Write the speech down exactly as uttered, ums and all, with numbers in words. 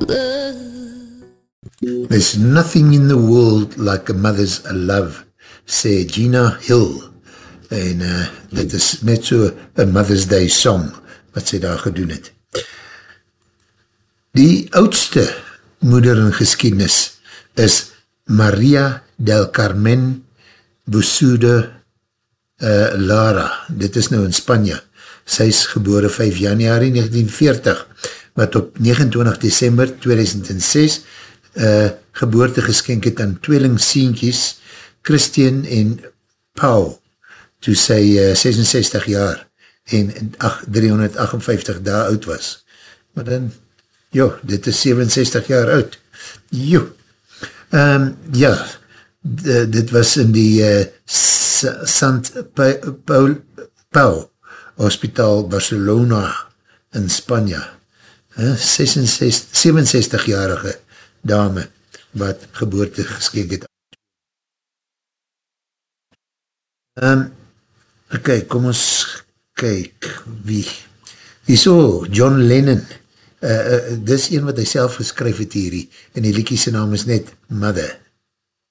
There's nothing in the world like a mother's love, sê Gina Hill. En uh, dit is net so a Mother's Day song wat sy daar gedoen het. Die oudste moeder in geskiedenis is Maria del Carmen Busude uh, Lara. Dit is nou in Spanje. Sy is gebore vyf januari negentien veertig, wat op negenentwintig Desember tweeduisend ses uh, geboorte geskenk het aan tweelingsientjies Christian en Paul, toe sy uh, sesenzestig jaar en driehonderdagtenvyftig dae oud was. Maar dan, jo, dit is zevenenzestig jaar oud. Jo. Um, ja, d- dit was in die uh, Sant Paul, Paul Hospital Barcelona in Spanje. Uh, zevenenzestig-jarige dame wat geboorte geskenk het. Um, ok, kom ons kyk wie. Hierso, John Lennon. Uh, uh, dis een wat hy self geskryf het hierdie, en die liedjie sy naam is net Mother.